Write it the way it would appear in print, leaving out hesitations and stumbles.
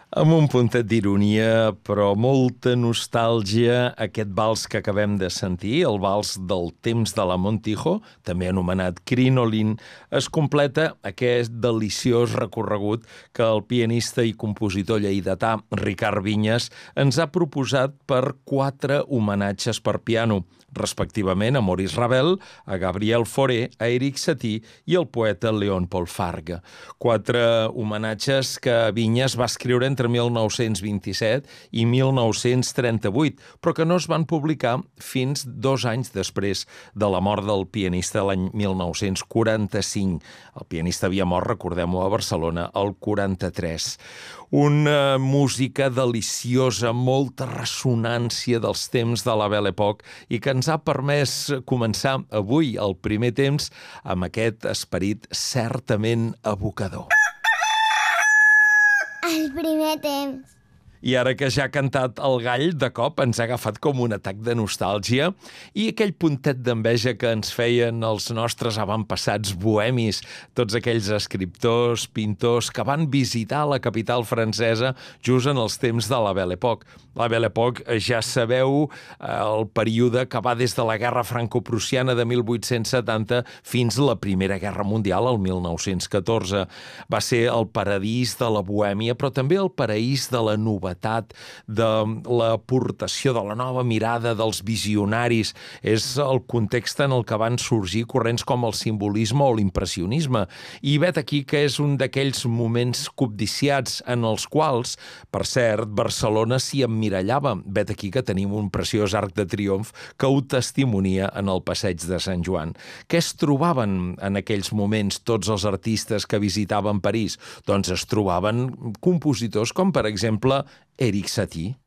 Amb un puntet d'ironia, però molta nostàlgia, aquest vals que acabem de sentir, el vals del temps de la Montijo, també anomenat Crinolin, es completa aquest deliciós recorregut que el pianista i compositor lleidatà Ricard Vinyes ens ha proposat per 4 homenatges per piano, respectivament a Maurice Ravel, a Gabriel Fauré, a Erik Satie i al poeta Léon Paul Fargue. 4 homenatges que Vinyes va escriure entre 1927 i 1938, però que no es van publicar fins 2 anys després de la mort del pianista l'any 1945. El pianista havia mort, recordem-ho, a Barcelona el 43. Una música deliciosa, molta ressonància dels temps de la Belle Époque i que ens ha permès començar avui el primer temps amb aquest esperit certament evocador. El primer temps. I ara que ja ha cantat el gall, de cop ens ha agafat com un atac de nostàlgia i aquell puntet d'enveja que ens feien els nostres avantpassats bohemis, tots aquells escriptors, pintors que van visitar la capital francesa just en els temps de la Belle Époque. La Belle Époque, ja sabeu, el període que va des de la Guerra Franco-Prussiana de 1870 fins a la Primera Guerra Mundial, el 1914. Va ser el paradís de la bohèmia, però també el paraís de la novetat, de l'aportació de la nova mirada dels visionaris. És el context en el que van sorgir corrents com el simbolisme o l'impressionisme. I vet aquí que és un d'aquells moments cobdiciats en els quals, per cert, Barcelona s'hi emmirallava. Vet aquí que tenim un preciós arc de triomf que ho testimonia en el passeig de Sant Joan. Què es trobaven en aquells moments tots els artistes que visitaven París? Doncs es trobaven compositors com, per exemple, Erik Satie.